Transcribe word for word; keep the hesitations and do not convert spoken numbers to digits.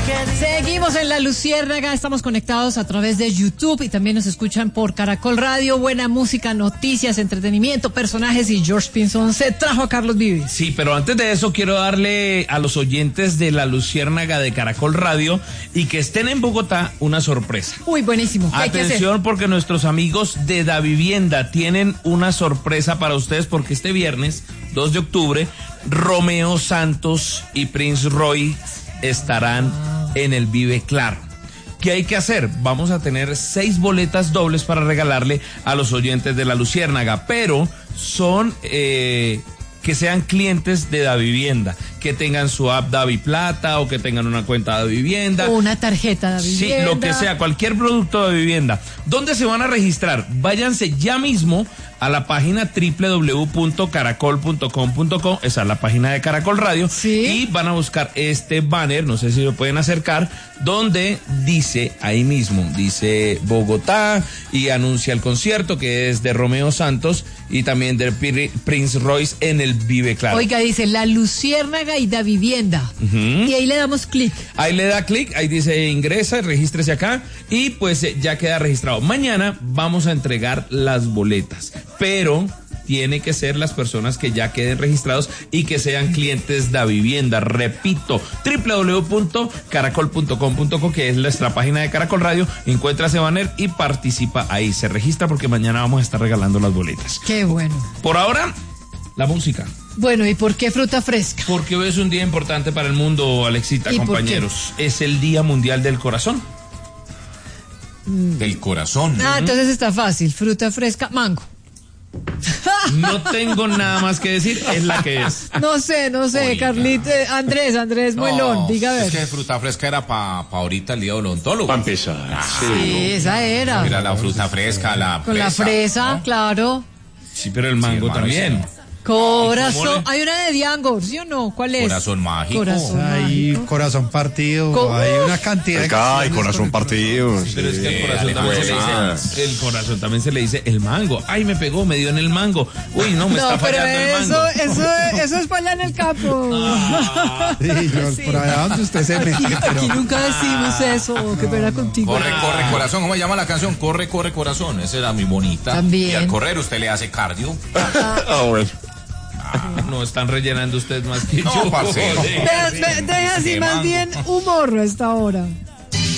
Seguimos en La Luciérnaga, estamos conectados a través de YouTube y también nos escuchan por Caracol Radio. Buena música, noticias, entretenimiento, personajes, y George Pinzón se trajo a Carlos Vives. Sí, pero antes de eso quiero darle a los oyentes de La Luciérnaga de Caracol Radio y que estén en Bogotá una sorpresa. Uy, buenísimo. ¿Qué hay que hacer? Atención, porque nuestros amigos de Davivienda tienen una sorpresa para ustedes, porque este viernes dos de octubre Romeo Santos y Prince Roy estarán en el Vive Claro. ¿Qué hay que hacer? Vamos a tener seis boletas dobles para regalarle a los oyentes de La Luciérnaga, pero son eh, que sean clientes de Davivienda, que tengan su app Davi Plata o que tengan una cuenta de Davivienda. O una tarjeta de Davivienda. Sí, lo que sea, cualquier producto de vivienda. ¿Dónde se van a registrar? Váyanse ya mismo a la página doble u doble u doble u punto caracol punto com punto co, esa es la página de Caracol Radio, ¿sí? Y van a buscar este banner, no sé si lo pueden acercar, donde dice, ahí mismo, dice Bogotá, y anuncia el concierto que es de Romeo Santos y también de Prince Royce en el Vive Claro. Oiga, dice La Luciérnaga y Davivienda. Uh-huh. Y ahí le damos clic. Ahí le da clic, ahí dice ingresa, regístrese acá y pues eh, ya queda registrado. Mañana vamos a entregar las boletas, pero tiene que ser las personas que ya queden registrados y que sean clientes de Davivienda. Repito, doble u doble u doble u punto caracol punto com punto co, que es nuestra página de Caracol Radio. Encuentra ese banner y participa ahí. Se registra porque mañana vamos a estar regalando las boletas. Qué bueno. Por ahora, la música. Bueno, ¿y por qué fruta fresca? Porque hoy es un día importante para el mundo, Alexita, compañeros. Es el Día Mundial del Corazón. Del corazón. Ah, entonces está fácil. Fruta fresca, mango. No tengo nada más que decir, es la que es. No sé, no sé, Oiga. Carlito, eh, Andrés, Andrés Muelón, no, diga a ver. Es que fruta fresca era para pa ahorita el día odontólogo. Para empezar. Ah, sí, sí, esa era. Mira la fruta fresca, la Con fresa, la fresa, ¿no? Claro. Sí, pero el mango sí, también. Corazón, hay una de Diango, ¿sí o no? ¿Cuál es? Corazón mágico. Corazón hay mágico. Corazón partido, Co hay una cantidad de Acá hay corazón partido. Sí, pero es que el corazón, también se le dice, el corazón también se le dice el mango. Ay, me pegó, me dio en el mango. Uy, no, me no, está fallando eso, el mango. Eso, eso es para allá en el campo. Ah, sí, yo, sí. Por allá donde usted se mete. Aquí, pero... aquí nunca decimos eso, que pena contigo. Corre, corre, corazón. ¿Cómo se llama la canción? Corre, corre, corazón. Esa era muy bonita. También. Y al correr usted le hace cardio. Ah, bueno. No están rellenando ustedes más que no, yo. Parcero. Deja, deja así más bien humor a esta hora.